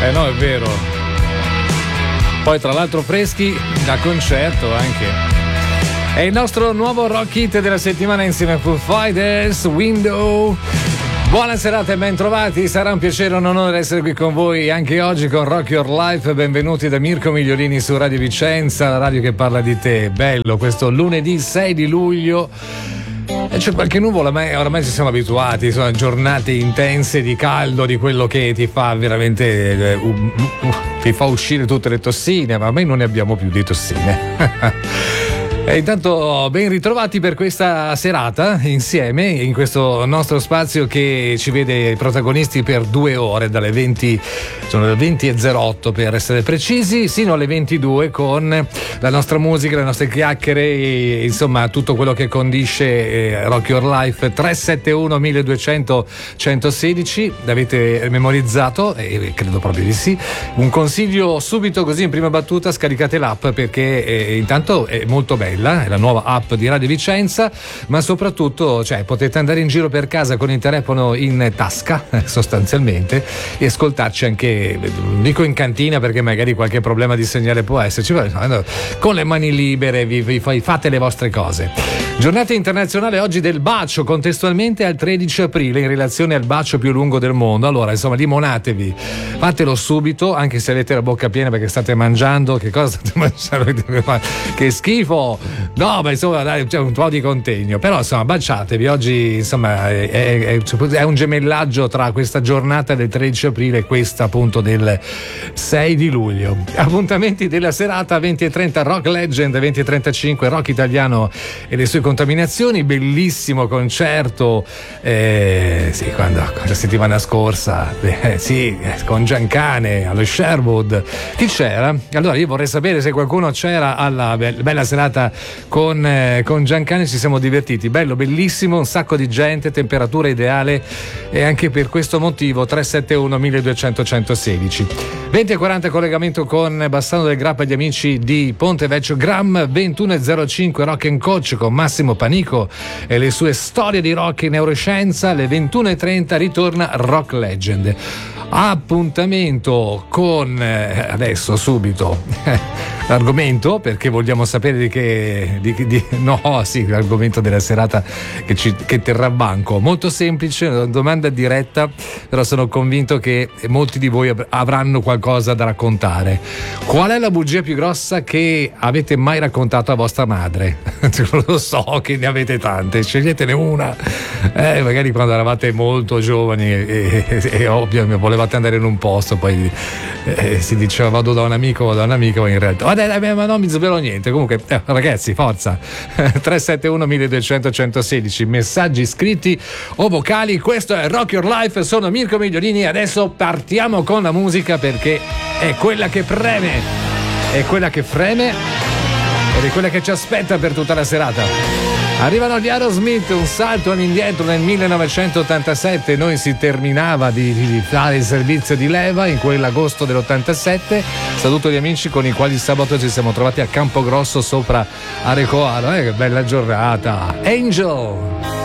No, è vero. Poi tra l'altro freschi da concerto anche. È il nostro nuovo rock hit della settimana insieme a Foo Fighters, Window. Buona serata e ben trovati, sarà un piacere e un onore essere qui con voi anche oggi con Rock Your Life. Benvenuti da Mirko Migliolini su Radio Vicenza, la radio che parla di te. Bello, questo lunedì 6 di luglio. C'è qualche nuvola, ma oramai ci siamo abituati, sono giornate intense di caldo, di quello che ti fa veramente ti fa uscire tutte le tossine, ma noi non ne abbiamo più di tossine. E intanto ben ritrovati per questa serata insieme in questo nostro spazio che ci vede protagonisti per 2 ore, dalle 20, sono le 20:08 per essere precisi, sino alle 22 con la nostra musica, le nostre chiacchiere e insomma tutto quello che condisce Rock Your Life. 371 1200 116, l'avete memorizzato? Credo proprio di sì. Un consiglio subito così in prima battuta: scaricate l'app perché intanto è molto bella. È la nuova app di Radio Vicenza, ma soprattutto potete andare in giro per casa con il telefono in tasca sostanzialmente e ascoltarci anche, dico in cantina perché magari qualche problema di segnale può esserci, con le mani libere vi fate le vostre cose. Giornata internazionale oggi del bacio, contestualmente al 13 aprile in relazione al bacio più lungo del mondo. Allora insomma limonatevi, fatelo subito anche se avete la bocca piena perché state mangiando. Che cosa state mangiando? Che schifo! No, ma insomma dai, c'è un po' di contegno, però insomma baciatevi. Oggi insomma è un gemellaggio tra questa giornata del 13 aprile e questa appunto del 6 di luglio. Appuntamenti della serata: 20:30 Rock Legend, 20:35 Rock Italiano e le sue contaminazioni. Bellissimo concerto quando la settimana scorsa con Giancane allo Sherwood. Chi c'era? Allora io vorrei sapere se qualcuno c'era alla bella serata con Giancane. Ci siamo divertiti, bello, bellissimo, un sacco di gente, temperatura ideale, e anche per questo motivo 371 1200 116. 20:40 collegamento con Bassano del Grappa e gli amici di Ponte Vecchio Gram. 21:05 Rock and Coach con Massimo Panico e le sue storie di rock e neuroscienza. Alle 21:30 ritorna Rock Legend. Appuntamento con adesso subito l'argomento, perché vogliamo sapere l'argomento della serata che terrà banco. Molto semplice, una domanda diretta, però sono convinto che molti di voi avranno qualcosa da raccontare. Qual è la bugia più grossa che avete mai raccontato a vostra madre? Lo so che ne avete tante, sceglietene una. Magari quando eravate molto giovani e ovvio volevate andare in un posto, poi si diceva vado da un amico, ma in realtà ma non mi svelo niente. Comunque ragazzi, forza. 371 1200 116, messaggi scritti o vocali. Questo è Rock Your Life, sono Mirko Migliolini. Adesso partiamo con la musica perché è quella che preme, ed è quella che ci aspetta per tutta la serata. Arrivano gli Aerosmith, un salto all'indietro nel 1987. Noi si terminava di fare il servizio di leva in quell'agosto dell'87. Saluto gli amici con i quali sabato ci siamo trovati a Campogrosso sopra Arecoaro. Che bella giornata. Angel.